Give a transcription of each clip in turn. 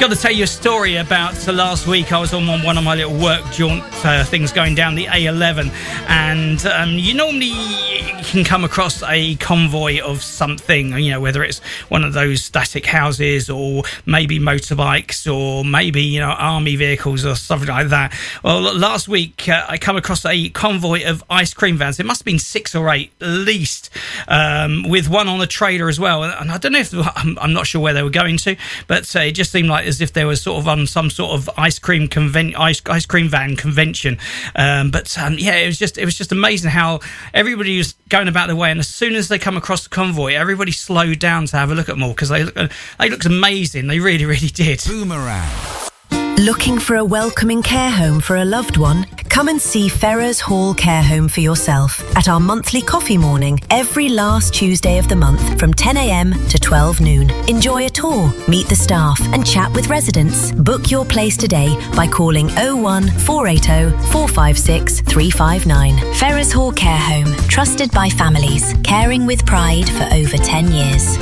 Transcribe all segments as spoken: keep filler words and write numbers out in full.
got to tell you a story about uh, last week. I was on one, one of my little work jaunt uh, things going down the A eleven, and um, you normally can come across a convoy of something, you know, whether it's one of those static houses or maybe motorbikes or maybe, you know, army vehicles or something like that. Well, last week uh, I come across a convoy of ice cream vans. It must have been six or eight at least, um, with one on a trailer as well. And I don't know if I'm, I'm not sure where they were going to, but uh, it just seemed like as if there was sort of on some sort of ice cream conven- ice, ice cream van convention. Um, but um, yeah, it was just it was just amazing how everybody was going about their way, and as soon as they come across the convoy, everybody slowed down to have a look at them all because they look, they looked amazing. They really, really did. Boomerang. Looking for a welcoming care home for a loved one? Come and see Ferrers Hall Care Home for yourself at our monthly coffee morning every last Tuesday of the month from ten a.m. to twelve noon. Enjoy a tour, meet the staff and chat with residents. Book your place today by calling oh one four eight oh four five six three five nine. Ferrers Hall Care Home, trusted by families, caring with pride for over ten years.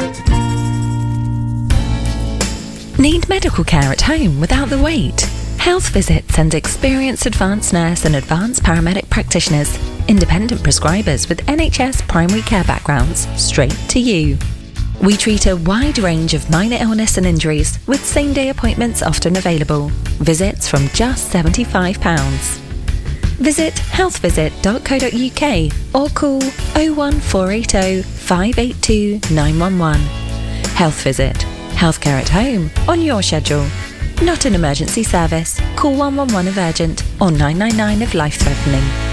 Need medical care at home without the wait? Health Visits and experienced advanced nurse and advanced paramedic practitioners, independent prescribers with N H S primary care backgrounds, straight to you. We treat a wide range of minor illness and injuries with same-day appointments often available. Visits from just seventy-five pounds. Visit health visit dot co dot uk or call oh one four eight oh five eight two nine one one. Health Visit. Healthcare at home, on your schedule. Not an emergency service. Call one one one if urgent or nine nine nine if life-threatening.